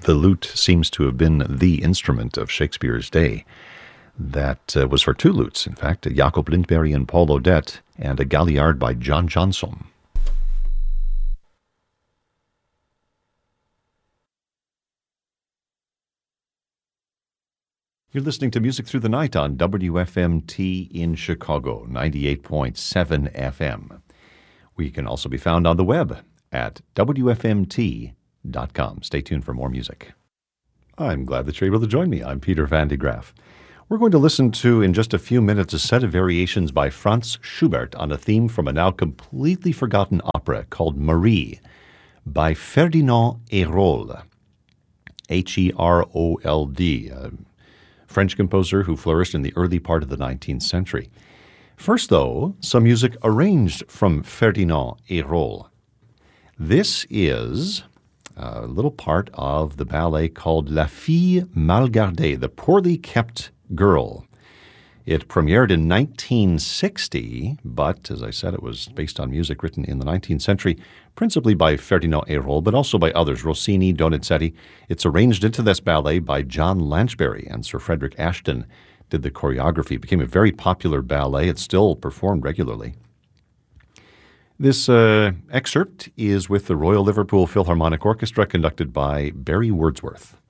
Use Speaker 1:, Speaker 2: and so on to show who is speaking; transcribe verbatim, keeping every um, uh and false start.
Speaker 1: the lute seems to have been the instrument of Shakespeare's day. That uh, was for two lutes, in fact, Jacob Lindbergh and Paul Odette, and a galliard by John Johnson. You're listening to Music Through the Night on W F M T in Chicago, ninety-eight point seven F M. We can also be found on the web at W F M T dot com. Stay tuned for more music. I'm glad that you're able to join me. I'm Peter Van de Graaff. We're going to listen to, in just a few minutes, a set of variations by Franz Schubert on a theme from a now completely forgotten opera called Marie by Ferdinand Hérold, H E R O L D, a French composer who flourished in the early part of the nineteenth century. First, though, some music arranged from Ferdinand Hérold. This is a little part of the ballet called La Fille Mal Gardée, the poorly kept girl. It premiered in nineteen sixty, but, as I said, it was based on music written in the nineteenth century, principally by Ferdinand Hérold, but also by others, Rossini, Donizetti. It's arranged into this ballet by John Lanchbery, and Sir Frederick Ashton did the choreography. It became a very popular ballet. It's still performed regularly. This uh, excerpt is with the Royal Liverpool Philharmonic Orchestra, conducted by Barry Wordsworth.